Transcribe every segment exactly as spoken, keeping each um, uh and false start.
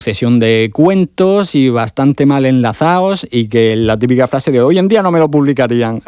sucesión de cuentos y bastante mal enlazados, y que la típica frase de hoy en día no me lo publicarían.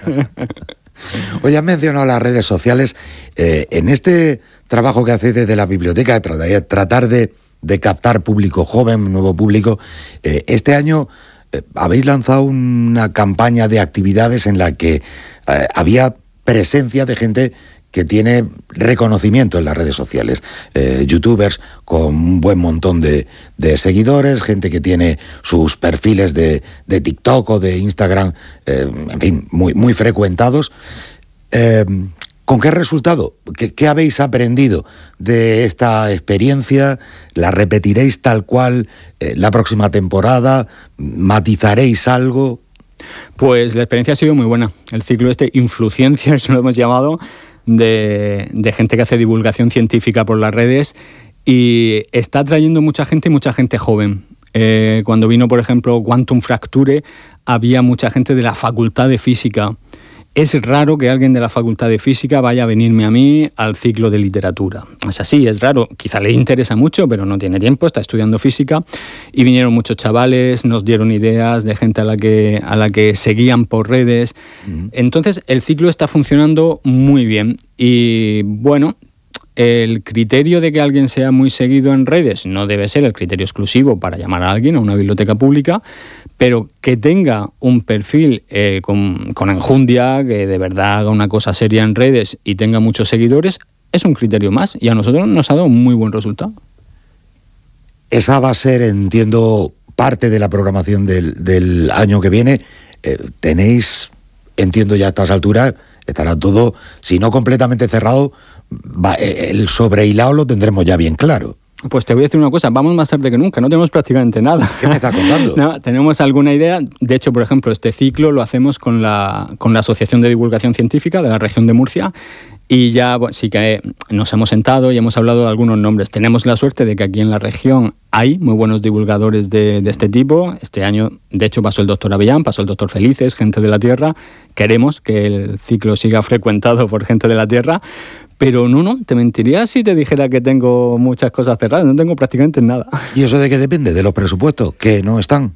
Oye, has mencionado las redes sociales. Eh, en este trabajo que hacéis desde la biblioteca, tratar, tratar de, de captar público joven, nuevo público, eh, este año eh, habéis lanzado una campaña de actividades en la que eh, había presencia de gente que tiene reconocimiento en las redes sociales, eh, youtubers con un buen montón de, de seguidores, gente que tiene sus perfiles de, de TikTok o de Instagram, eh, en fin, muy, muy frecuentados. Eh, ¿Con qué resultado? ¿Qué, ¿Qué habéis aprendido de esta experiencia? ¿La repetiréis tal cual eh, la próxima temporada? ¿Matizaréis algo? Pues la experiencia ha sido muy buena. El ciclo este Influencers lo hemos llamado, De, de gente que hace divulgación científica por las redes, y está atrayendo mucha gente y mucha gente joven. Eh, cuando vino, por ejemplo, Quantum Fracture, había mucha gente de la Facultad de Física. Es raro que alguien de la Facultad de Física vaya a venirme a mí al ciclo de literatura. Es así, es raro. Quizá le interesa mucho, pero no tiene tiempo, está estudiando física. Y vinieron muchos chavales, nos dieron ideas de gente a la que, a la que seguían por redes. Uh-huh. Entonces, el ciclo está funcionando muy bien. Y bueno, el criterio de que alguien sea muy seguido en redes no debe ser el criterio exclusivo para llamar a alguien a una biblioteca pública, pero que tenga un perfil eh, con, con enjundia, que de verdad haga una cosa seria en redes y tenga muchos seguidores, es un criterio más, y a nosotros nos ha dado un muy buen resultado. Esa va a ser, entiendo, parte de la programación del, del año que viene. Eh, tenéis, entiendo ya a estas alturas, estará todo, si no completamente cerrado, va, el sobrehilado lo tendremos ya bien claro. Pues te voy a decir una cosa, vamos más tarde que nunca, no tenemos prácticamente nada. ¿Qué me estás contando? No, tenemos alguna idea. De hecho, por ejemplo, este ciclo lo hacemos con la, con la Asociación de Divulgación Científica de la región de Murcia, y ya bueno, sí que nos hemos sentado y hemos hablado de algunos nombres. Tenemos la suerte de que aquí en la región hay muy buenos divulgadores de, de este tipo. Este año, de hecho, pasó el doctor Avellán, pasó el doctor Felices, gente de la Tierra. Queremos que el ciclo siga frecuentado por gente de la Tierra. Pero no, no, te mentiría si te dijera que tengo muchas cosas cerradas, no tengo prácticamente nada. ¿Y eso de qué depende? ¿De los presupuestos? Que no están.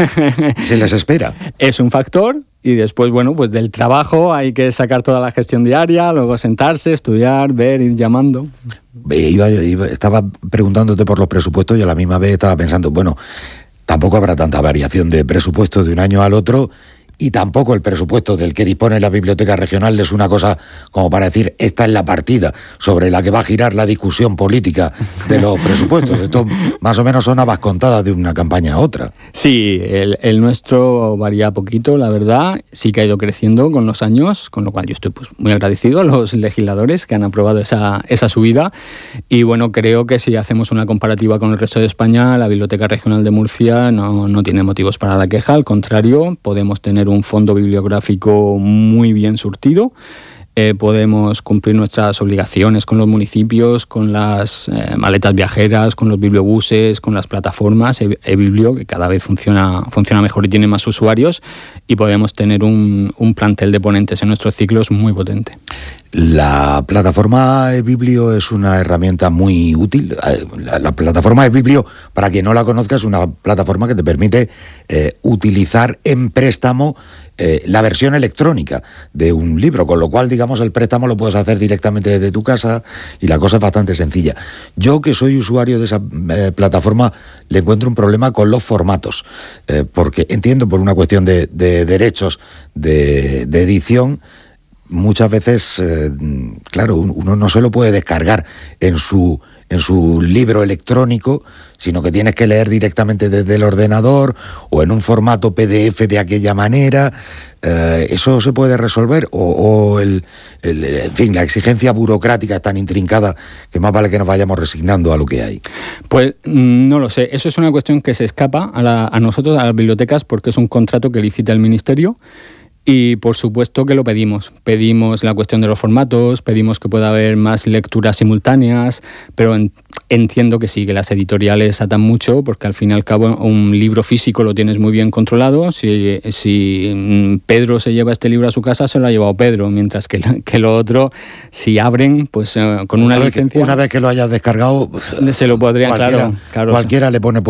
Se les espera. Es un factor, y después, bueno, pues del trabajo hay que sacar toda la gestión diaria, luego sentarse, estudiar, ver, ir llamando. Iba, iba, estaba preguntándote por los presupuestos y a la misma vez estaba pensando, bueno, tampoco habrá tanta variación de presupuesto de un año al otro, y tampoco el presupuesto del que dispone la biblioteca regional es una cosa como para decir, esta es la partida sobre la que va a girar la discusión política de los presupuestos. Esto más o menos son habas contadas de una campaña a otra. Sí, el, el nuestro varía poquito, la verdad. Sí que ha ido creciendo con los años, con lo cual yo estoy pues, muy agradecido a los legisladores que han aprobado esa, esa subida. Y bueno, creo que si hacemos una comparativa con el resto de España, la Biblioteca Regional de Murcia no, no tiene motivos para la queja. Al contrario, podemos tener un fondo bibliográfico muy bien surtido. Eh, podemos cumplir nuestras obligaciones con los municipios, con las eh, maletas viajeras, con los bibliobuses, con las plataformas e- eBiblio, que cada vez funciona, funciona mejor y tiene más usuarios, y podemos tener un, un plantel de ponentes en nuestros ciclos muy potente. La plataforma eBiblio es una herramienta muy útil. La, la plataforma eBiblio, para quien no la conozca, es una plataforma que te permite eh, utilizar en préstamo eh, la versión electrónica de un libro, con lo cual, digamos, el préstamo lo puedes hacer directamente desde tu casa y la cosa es bastante sencilla. Yo, que soy usuario de esa eh, plataforma, le encuentro un problema con los formatos, eh, porque entiendo por una cuestión de, de derechos de, de edición. Muchas veces, eh, claro, uno no se lo puede descargar en su, en su libro electrónico, sino que tienes que leer directamente desde el ordenador o en un formato P D F de aquella manera. Eh, ¿Eso se puede resolver? O, o el, el, en fin, la exigencia burocrática es tan intrincada que más vale que nos vayamos resignando a lo que hay. Pues no lo sé. Eso es una cuestión que se escapa a, la, a nosotros, a las bibliotecas, porque es un contrato que licita el Ministerio. Y por supuesto que lo pedimos. Pedimos la cuestión de los formatos, pedimos que pueda haber más lecturas simultáneas, pero en, entiendo que sí, que las editoriales atan mucho, porque al fin y al cabo un libro físico lo tienes muy bien controlado. Si, si Pedro se lleva este libro a su casa, se lo ha llevado Pedro, mientras que, que lo otro, si abren, pues eh, con una, una licencia... Que, una vez que lo hayas descargado, se lo podrían, cualquiera, claro, claro. Cualquiera le pone